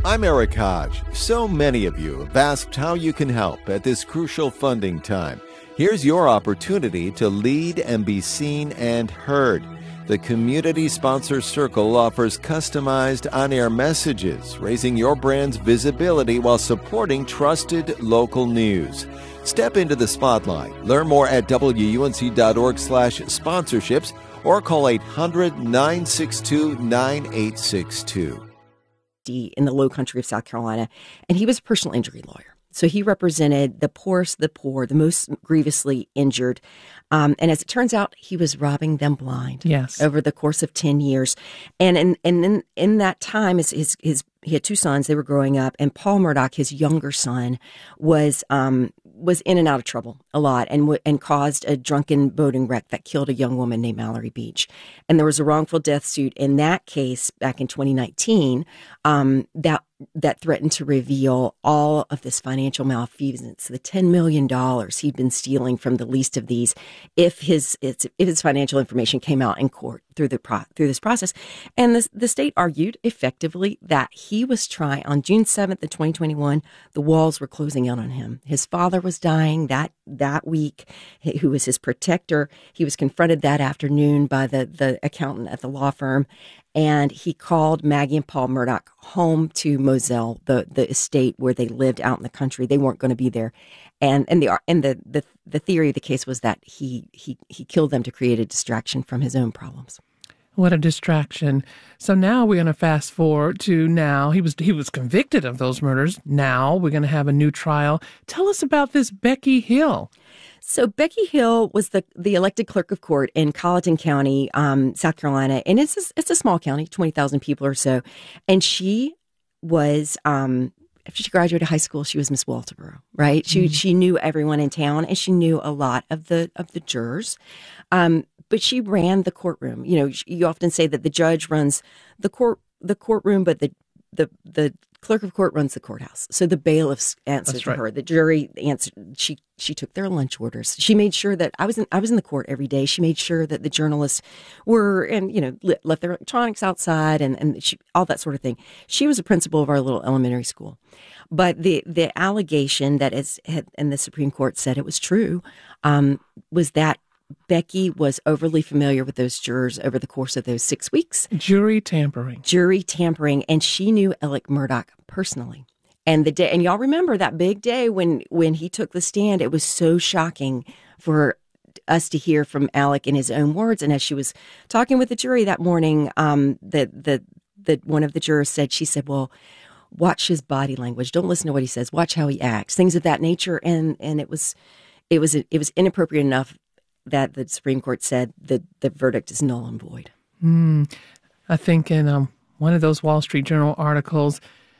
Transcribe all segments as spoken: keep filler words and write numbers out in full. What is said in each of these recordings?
I'm Eric Hodge. So many of you have asked how you can help at this crucial funding time. Here's your opportunity to lead and be seen and heard. The Community Sponsor Circle offers customized on-air messages, raising your brand's visibility while supporting trusted local news. Step into the spotlight. Learn more at W U N C dot org slash sponsorships or call eight hundred, nine six two, nine eight six two. In the low country of South Carolina, and he was a personal injury lawyer. So he represented the poorest of the poor, the most grievously injured. Um, and as it turns out, he was robbing them blind. Yes. Over the course of ten years. And in, and in, in that time, his, his, his, he had two sons. They were growing up. And Paul Murdaugh, his younger son, was um, was in and out of trouble a lot and w- and caused a drunken boating wreck that killed a young woman named Mallory Beach. And there was a wrongful death suit in that case back in twenty nineteen um, that that threatened to reveal all of this financial malfeasance, the ten million dollars he'd been stealing from the least of these, if his if his financial information came out in court through the pro, through this process. And the, the state argued effectively that he was trying, on June seventh of twenty twenty-one, the walls were closing in on him. His father was dying that that week, who was his protector. He was confronted that afternoon by the, the accountant at the law firm. And he called Maggie and Paul Murdaugh home to Moselle, the, the estate where they lived out in the country. They weren't going to be there. And and the and the, the, the theory of the case was that he, he, he killed them to create a distraction from his own problems. What a distraction. So now we're going to fast forward to now. He was he was convicted of those murders. Now we're going to have a new trial. Tell us about this Becky Hill. So Becky Hill was the, the elected clerk of court in Colleton County, um, South Carolina. And it's a, it's a small county, twenty thousand people or so. And she was, um, after she graduated high school, she was Miss Walterboro, right? She mm-hmm. she knew everyone in town, and she knew a lot of the of the jurors. Um, but she ran the courtroom. You know, you often say that the judge runs the court the courtroom, but the the the clerk of court runs the courthouse. So the bailiffs answered That's to right. her. The jury answered. She she took their lunch orders. She made sure that I was in I was in the court every day. She made sure that the journalists were, and you know, left their electronics outside, and and she, all that sort of thing. She was a principal of our little elementary school. But the the allegation that is, and the Supreme Court said it was true, um, was that Becky was overly familiar with those jurors over the course of those six weeks. Jury tampering. Jury tampering. And she knew Alec Murdaugh personally. And the day, and y'all remember that big day when, when he took the stand, it was so shocking for us to hear from Alec in his own words. And as she was talking with the jury that morning, um, the, the, the, one of the jurors said, she said, well, watch his body language. Don't listen to what he says. Watch how he acts, things of that nature. And, and it was, it was, it was inappropriate enough that the Supreme Court said that the verdict is null and void. Mm, I think in um, one of those Wall Street Journal articles,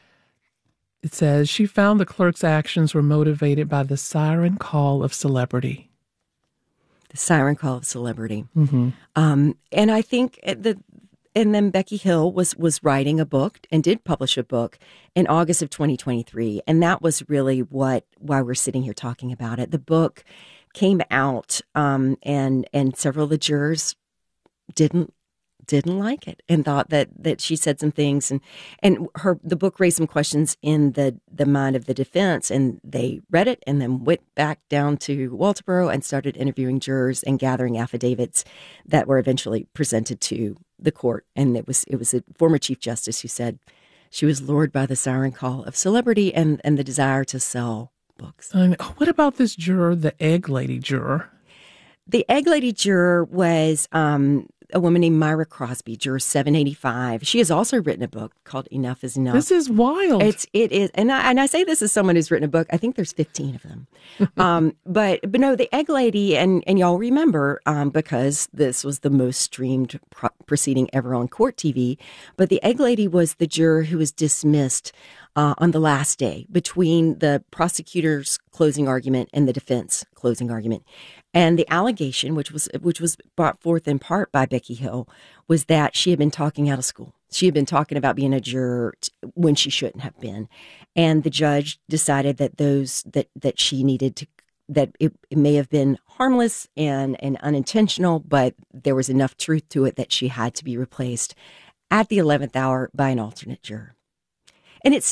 it says she found the clerk's actions were motivated by the siren call of celebrity. The siren call of celebrity. Mm-hmm. Um, and I think the, and then Becky Hill was, was writing a book and did publish a book in August of twenty twenty-three. And that was really what, why we're sitting here talking about it. The book came out, um, and and several of the jurors didn't didn't like it and thought that that she said some things, and and her the book raised some questions in the the mind of the defense, and they read it and then went back down to Walterboro and started interviewing jurors and gathering affidavits that were eventually presented to the court. And it was it was a former Chief Justice who said she was lured by the siren call of celebrity and and the desire to sell books. And what about this juror, the egg lady juror? The egg lady juror was um, a woman named Myra Crosby, juror seven eighty-five. She has also written a book called Enough is Enough. This is wild. It's it is, and I, and I say this as someone who's written a book. I think there's fifteen of them. um, but but no, the egg lady, and and y'all remember um, because this was the most streamed pro- proceeding ever on court T V. But the egg lady was the juror who was dismissed Uh, on the last day between the prosecutor's closing argument and the defense closing argument. And the allegation, which was which was brought forth in part by Becky Hill, was that she had been talking out of school. She had been talking about being a juror t- when she shouldn't have been. And the judge decided that those that, that she needed to, that it, it may have been harmless and, and unintentional, but there was enough truth to it that she had to be replaced at the eleventh hour by an alternate juror. And it's